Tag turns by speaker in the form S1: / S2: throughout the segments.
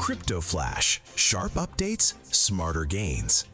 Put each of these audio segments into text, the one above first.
S1: Crypto Flash, sharp updates, smarter gains.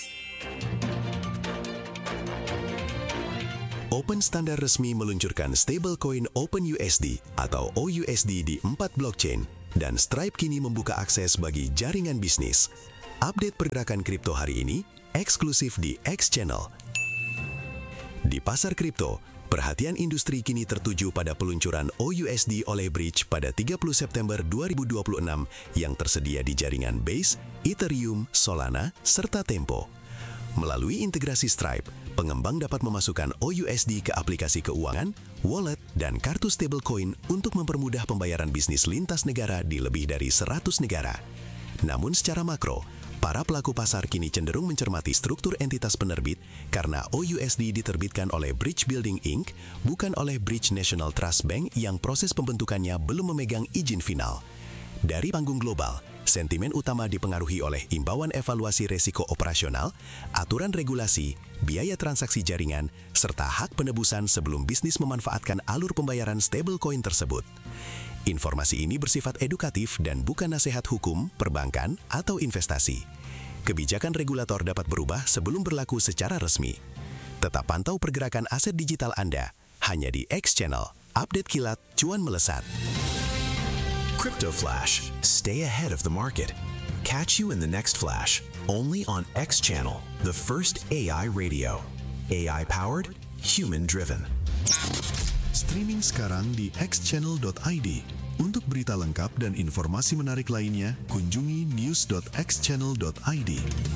S1: Open Standard resmi meluncurkan stablecoin OpenUSD atau OUSD di 4 blockchain, dan Stripe kini membuka akses bagi jaringan bisnis. Update pergerakan kripto hari ini eksklusif di X Channel. Di pasar kripto, perhatian industri kini tertuju pada peluncuran OUSD oleh Bridge pada 30 September 2026 yang tersedia di jaringan Base, Ethereum, Solana, serta Tempo. Melalui integrasi Stripe, pengembang dapat memasukkan OUSD ke aplikasi keuangan, wallet, dan kartu stablecoin untuk mempermudah pembayaran bisnis lintas negara di lebih dari 100 negara. Namun secara makro, para pelaku pasar kini cenderung mencermati struktur entitas penerbit karena OUSD diterbitkan oleh Bridge Building Inc., bukan oleh Bridge National Trust Bank yang proses pembentukannya belum memegang izin final. Dari panggung global, sentimen utama dipengaruhi oleh imbauan evaluasi resiko operasional, aturan regulasi, biaya transaksi jaringan, serta hak penebusan sebelum bisnis memanfaatkan alur pembayaran stablecoin tersebut. Informasi ini bersifat edukatif dan bukan nasihat hukum, perbankan, atau investasi. Kebijakan regulator dapat berubah sebelum berlaku secara resmi. Tetap pantau pergerakan aset digital Anda hanya di X Channel. Update kilat cuan melesat. Crypto Flash. Stay ahead of the market. Catch you in the next flash. Only on X Channel, the first AI radio. AI-powered, human-driven.
S2: Streaming sekarang di xchannel.id. Untuk berita lengkap dan informasi menarik lainnya, kunjungi news.xchannel.id.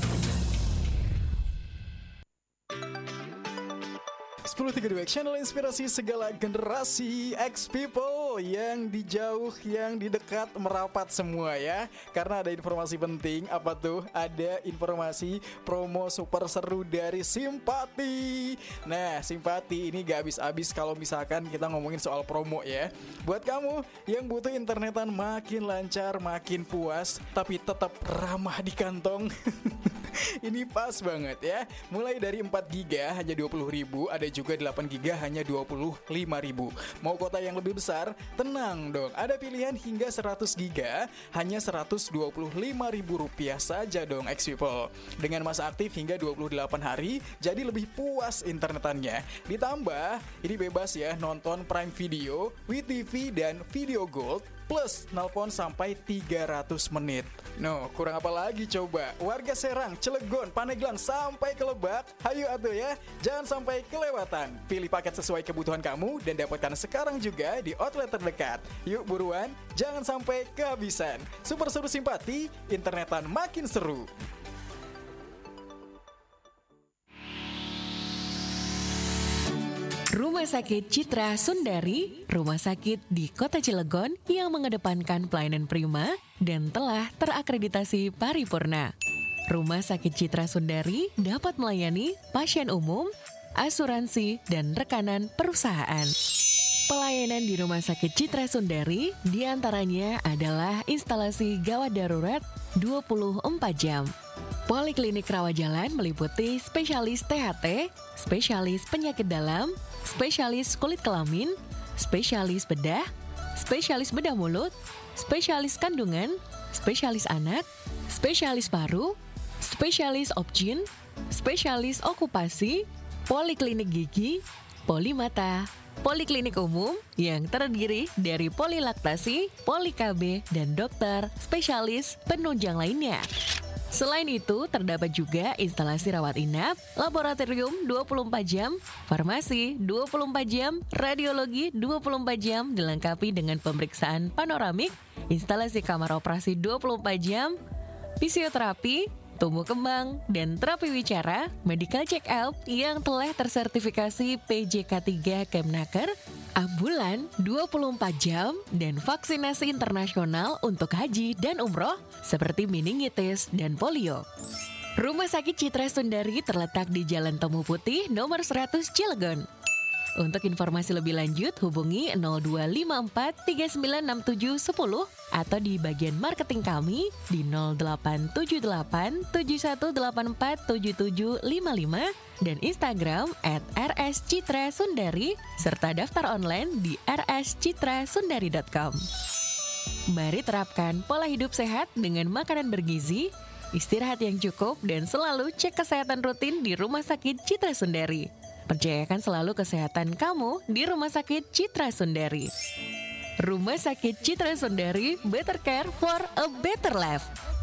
S3: 1032 Channel inspirasi segala generasi X people yang di jauh, yang di dekat, merapat semua ya. Karena ada informasi penting, apa tuh? Ada informasi promo super seru dari Simpati. Nah, Simpati ini gak habis-habis kalau misalkan kita ngomongin soal promo ya. Buat kamu yang butuh internetan makin lancar, makin puas, tapi tetap ramah di kantong. Ini pas banget ya. Mulai dari 4 GB hanya 20.000, ada juga 8 GB hanya 25.000. Mau kota yang lebih besar? Tenang dong. Ada pilihan hingga 100 GB hanya Rp125.000 saja dong X people. Dengan masa aktif hingga 28 hari, jadi lebih puas internetannya. Ditambah, ini bebas ya nonton Prime Video, WeTV dan Video Gold, plus nelpon sampai 300 menit. No, kurang apa lagi coba? Warga Serang, Cilegon, Pandeglang sampai ke Lebak, hayu atuh ya. Jangan sampai kelewatan. Pilih paket sesuai kebutuhan kamu dan dapatkan sekarang juga di outlet terdekat. Yuk buruan, jangan sampai kehabisan. Super seru Simpati, internetan makin seru.
S4: Rumah Sakit Citra Sundari, rumah sakit di Kota Cilegon yang mengedepankan pelayanan prima dan telah terakreditasi paripurna. Rumah Sakit Citra Sundari dapat melayani pasien umum, asuransi, dan rekanan perusahaan. Pelayanan di Rumah Sakit Citra Sundari diantaranya adalah instalasi gawat darurat 24 jam. Poliklinik rawat jalan meliputi spesialis THT, spesialis penyakit dalam, spesialis kulit kelamin, spesialis bedah mulut, spesialis kandungan, spesialis anak, spesialis paru, spesialis opjin, spesialis okupasi, poliklinik gigi, polimata, poliklinik umum yang terdiri dari polilaktasi, poli-KB, dan dokter spesialis penunjang lainnya. Selain itu, terdapat juga instalasi rawat inap, laboratorium 24 jam, farmasi 24 jam, radiologi 24 jam dilengkapi dengan pemeriksaan panoramik, instalasi kamar operasi 24 jam, fisioterapi, tumbuh kembang, dan terapi wicara, medical check up yang telah tersertifikasi PJK3 Kemnaker, ambulan 24 jam, dan vaksinasi internasional untuk haji dan umroh seperti meningitis dan polio. Rumah Sakit Citra Sundari terletak di Jalan Temu Putih nomor 100 Cilegon. Untuk informasi lebih lanjut hubungi 0254 396710 atau di bagian marketing kami di 0878 7184 7755 dan Instagram @rscitrasundari serta daftar online di rscitrasundari.com. Mari terapkan pola hidup sehat dengan makanan bergizi, istirahat yang cukup, dan selalu cek kesehatan rutin di Rumah Sakit Citra Sundari. Percayakan selalu kesehatan kamu di Rumah Sakit Citra Sundari. Rumah Sakit Citra Sundari, better care for a better life.